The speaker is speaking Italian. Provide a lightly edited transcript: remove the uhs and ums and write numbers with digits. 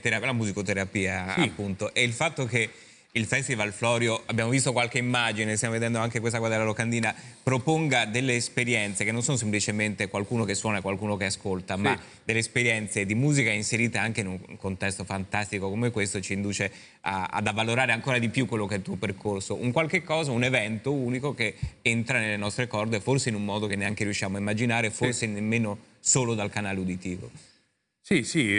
la musicoterapia, Sì. appunto, e il fatto che il Festival Florio, abbiamo visto qualche immagine, stiamo vedendo anche questa qua della locandina, proponga delle esperienze che non sono semplicemente qualcuno che suona e qualcuno che ascolta, ma delle esperienze di musica inserite anche in un contesto fantastico come questo, ci induce ad avvalorare ancora di più quello che è il tuo percorso. Un qualche cosa, un evento unico che entra nelle nostre corde, forse in un modo che neanche riusciamo a immaginare, forse nemmeno solo dal canale uditivo. Sì, sì.